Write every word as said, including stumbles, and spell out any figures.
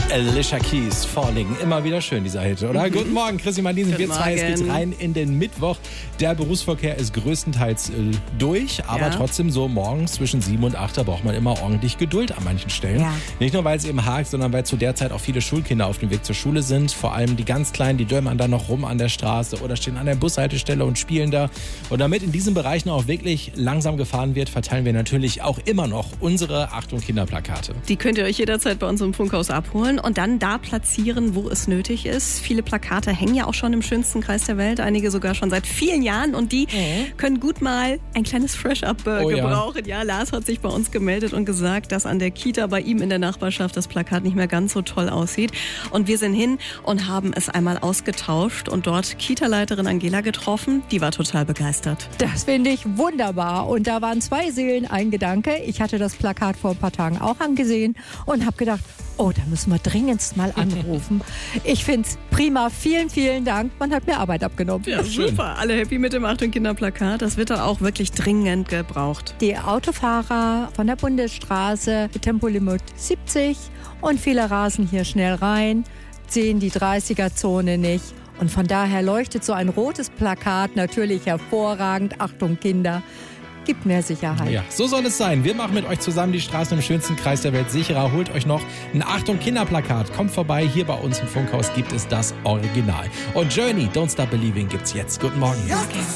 Alicia Keys, Falling. Immer wieder schön, dieser Hit, oder? Mhm. Guten Morgen, Chrissy Marlin, sind wir zwei. Es geht rein in den Mittwoch. Der Berufsverkehr ist größtenteils äh, durch, aber ja. trotzdem so morgens zwischen sieben und acht, da braucht man immer ordentlich Geduld an manchen Stellen. Ja. Nicht nur, weil es eben hakt, sondern weil zu der Zeit auch viele Schulkinder auf dem Weg zur Schule sind. Vor allem die ganz Kleinen, die dömmern dann noch rum an der Straße oder stehen an der Bushaltestelle und spielen da. Und damit in diesen Bereichen auch wirklich langsam gefahren wird, verteilen wir natürlich auch immer noch unsere Achtung Kinderplakate. Die könnt ihr euch jederzeit bei uns im Funkhaus abholen und dann da platzieren, wo es nötig ist. Viele Plakate hängen ja auch schon im schönsten Kreis der Welt, einige sogar schon seit vielen Jahren und die mhm. können gut mal ein kleines Fresh-Up äh, oh, gebrauchen. Ja. ja, Lars hat sich bei uns gemeldet und gesagt, dass an der Kita bei ihm in der Nachbarschaft das Plakat nicht mehr ganz so toll aussieht. Und wir sind hin und haben es einmal ausgetauscht und dort Kita-Leiterin Angela getroffen. Die war total begeistert. Das finde ich wunderbar. Und da waren zwei Seelen, ein Gedanke. Ich hatte das Plakat vor ein paar Tagen auch angesehen und habe gedacht, oh, da müssen wir dringendst mal anrufen. Ich finde es prima. Vielen, vielen Dank. Man hat mir Arbeit abgenommen. Ja, super. Alle happy mit dem Achtung Kinderplakat. Das wird da auch wirklich dringend gebraucht. Die Autofahrer von der Bundesstraße, Tempolimit siebzig und viele rasen hier schnell rein, sehen die dreißiger-Zone nicht. Und von daher leuchtet so ein rotes Plakat natürlich hervorragend. Achtung Kinder. Gibt mehr Sicherheit. Ja, so soll es sein. Wir machen mit euch zusammen die Straßen im schönsten Kreis der Welt sicherer. Holt euch noch ein Achtung Kinderplakat. Kommt vorbei. Hier bei uns im Funkhaus gibt es das Original. Und Journey, Don't Stop Believing gibt's jetzt. Guten Morgen. Okay.